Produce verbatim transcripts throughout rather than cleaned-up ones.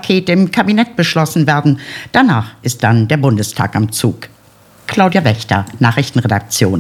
Paket im Kabinett beschlossen werden. Danach ist dann der Bundestag am Zug. Claudia Wächter, Nachrichtenredaktion.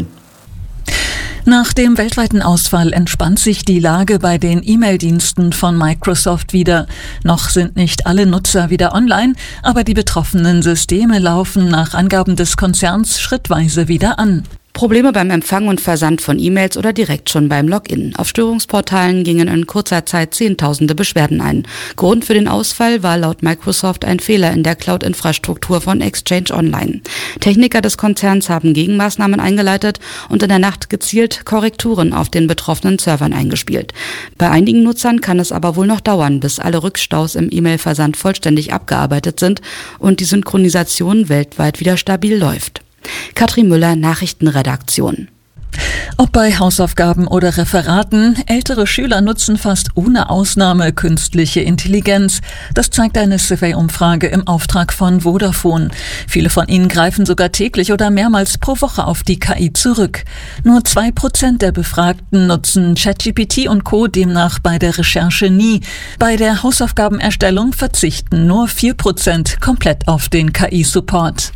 Nach dem weltweiten Ausfall entspannt sich die Lage bei den E-Mail-Diensten von Microsoft wieder. Noch sind nicht alle Nutzer wieder online, aber die betroffenen Systeme laufen nach Angaben des Konzerns schrittweise wieder an. Probleme beim Empfang und Versand von E-Mails oder direkt schon beim Login. Auf Störungsportalen gingen in kurzer Zeit Zehntausende Beschwerden ein. Grund für den Ausfall war laut Microsoft ein Fehler in der Cloud-Infrastruktur von Exchange Online. Techniker des Konzerns haben Gegenmaßnahmen eingeleitet und in der Nacht gezielt Korrekturen auf den betroffenen Servern eingespielt. Bei einigen Nutzern kann es aber wohl noch dauern, bis alle Rückstaus im E-Mail-Versand vollständig abgearbeitet sind und die Synchronisation weltweit wieder stabil läuft. Katrin Müller, Nachrichtenredaktion. Ob bei Hausaufgaben oder Referaten, ältere Schüler nutzen fast ohne Ausnahme künstliche Intelligenz. Das zeigt eine Survey-Umfrage im Auftrag von Vodafone. Viele von ihnen greifen sogar täglich oder mehrmals pro Woche auf die K I zurück. Nur zwei Prozent der Befragten nutzen ChatGPT und Co. demnach bei der Recherche nie. Bei der Hausaufgabenerstellung verzichten nur vier Prozent komplett auf den K I-Support.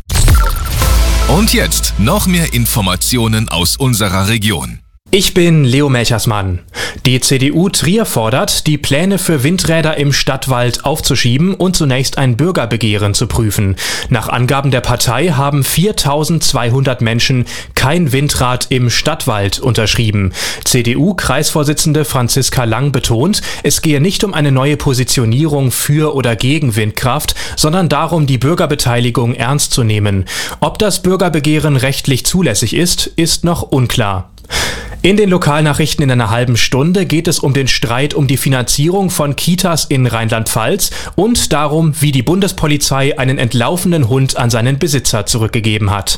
Und jetzt noch mehr Informationen aus unserer Region. Ich bin Leo Melchersmann. Die C D U Trier fordert, die Pläne für Windräder im Stadtwald aufzuschieben und zunächst ein Bürgerbegehren zu prüfen. Nach Angaben der Partei haben viertausendzweihundert Menschen kein Windrad im Stadtwald unterschrieben. C D U-Kreisvorsitzende Franziska Lang betont, es gehe nicht um eine neue Positionierung für oder gegen Windkraft, sondern darum, die Bürgerbeteiligung ernst zu nehmen. Ob das Bürgerbegehren rechtlich zulässig ist, ist noch unklar. In den Lokalnachrichten in einer halben Stunde geht es um den Streit um die Finanzierung von Kitas in Rheinland-Pfalz und darum, wie die Bundespolizei einen entlaufenen Hund an seinen Besitzer zurückgegeben hat.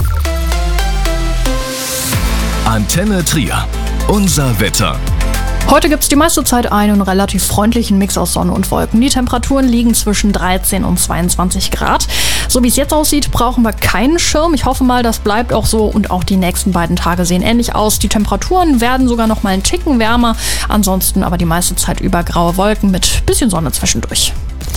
Antenne Trier. Unser Wetter. Heute gibt's die meiste Zeit einen relativ freundlichen Mix aus Sonne und Wolken. Die Temperaturen liegen zwischen dreizehn und zweiundzwanzig Grad. So wie es jetzt aussieht, brauchen wir keinen Schirm. Ich hoffe mal, das bleibt auch so und auch die nächsten beiden Tage sehen ähnlich aus. Die Temperaturen werden sogar noch mal einen Ticken wärmer. Ansonsten aber die meiste Zeit über graue Wolken mit bisschen Sonne zwischendurch.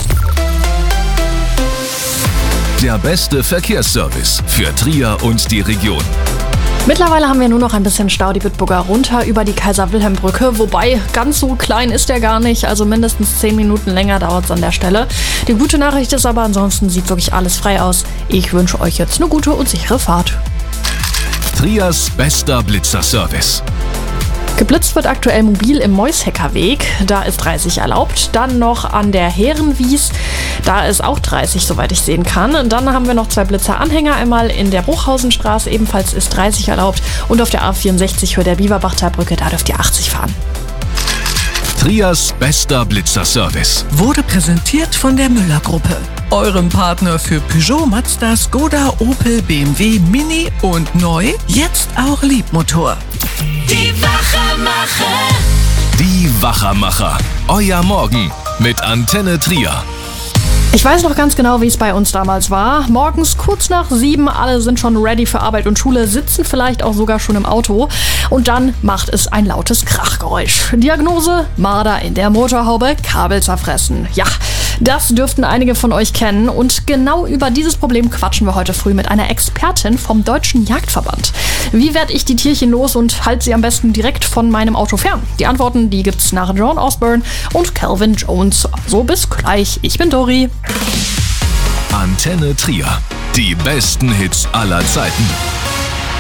Der beste Verkehrsservice für Trier und die Region. Mittlerweile haben wir nur noch ein bisschen Stau die Bitburger runter über die Kaiser-Wilhelm-Brücke, wobei ganz so klein ist der gar nicht, also mindestens zehn Minuten länger dauert es an der Stelle. Die gute Nachricht ist aber, ansonsten sieht wirklich alles frei aus. Ich wünsche euch jetzt eine gute und sichere Fahrt. Triers bester Blitzerservice. Geblitzt wird aktuell mobil im Meusheckerweg, da ist dreißig erlaubt. Dann noch an der Herrenwies, da ist auch dreißig, soweit ich sehen kann. Dann haben wir noch zwei Blitzeranhänger, einmal in der Bruchhausenstraße, ebenfalls ist dreißig erlaubt. Und auf der A vierundsechzig Höhe der Bieberbachtalbrücke, da dürft ihr achtzig fahren. Triers bester Blitzerservice wurde präsentiert von der Müller-Gruppe, eurem Partner für Peugeot, Mazda, Skoda, Opel, B M W, Mini und neu, jetzt auch Liebmotor. Die Wachermacher. Die Wachermacher. Euer Morgen mit Antenne Trier. Ich weiß noch ganz genau, wie es bei uns damals war. Morgens kurz nach sieben, alle sind schon ready für Arbeit und Schule, sitzen vielleicht auch sogar schon im Auto. Und dann macht es ein lautes Krachgeräusch. Diagnose: Marder in der Motorhaube, Kabel zerfressen. Ja, das dürften einige von euch kennen. Und genau über dieses Problem quatschen wir heute früh mit einer Expertin vom Deutschen Jagdverband. Wie werde ich die Tierchen los und halte sie am besten direkt von meinem Auto fern? Die Antworten, die gibt's nach John Osborne und Calvin Jones. So, bis gleich. Ich bin Dori. Antenne Trier. Die besten Hits aller Zeiten.